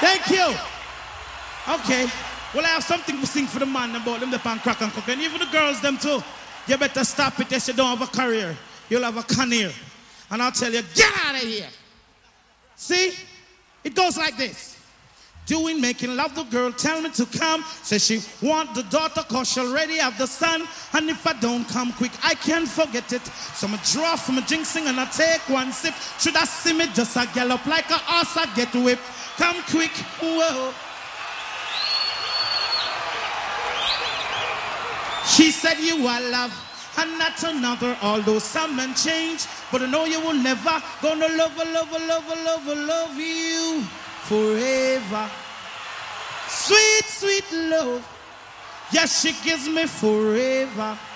Thank you. Okay. Well, I have something to sing for the man about them, the pan crack and cook. And even the girls, them too. You better stop it if you don't have a career. You'll have a career. And I'll tell you, get out of here. See? It goes like this. Doing, making love, the girl tell me to come. Says she want the daughter cause she already have the son. And if I don't come quick, I can't forget it. So I draw from a jinxing and I take one sip. Should I see me just a gallop like a horse I get whipped. Come quick, whoa. She said you are love and not another, although some men change. But I know you will never gonna love you forever. Sweet, sweet love. Yes, she gives me forever.